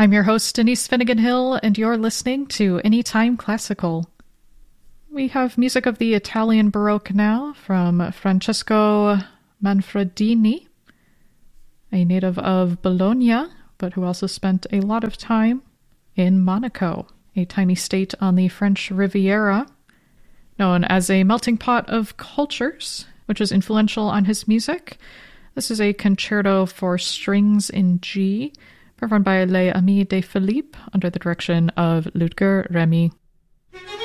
I'm your host, Denise Finnegan Hill, and you're listening to Anytime Classical. We have music of the Italian Baroque now from Francesco Manfredini, a native of Bologna, but who also spent a lot of time in Monaco, a tiny state on the French Riviera, known as a melting pot of cultures, which is influential on his music. This is a concerto for strings in G, performed by Les Amis de Philippe under the direction of Ludger Remy.